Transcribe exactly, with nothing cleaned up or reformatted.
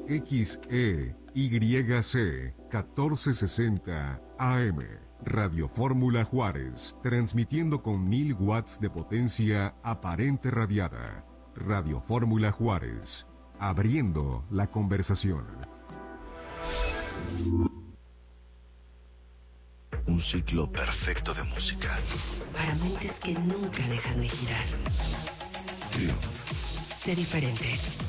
X E Y C catorce sesenta A M. Radio Fórmula Juárez, transmitiendo con mil watts de potencia aparente radiada. Radio Fórmula Juárez, abriendo la conversación. Un ciclo perfecto de música. Para mentes que nunca dejan de girar. Triunf. Sé diferente.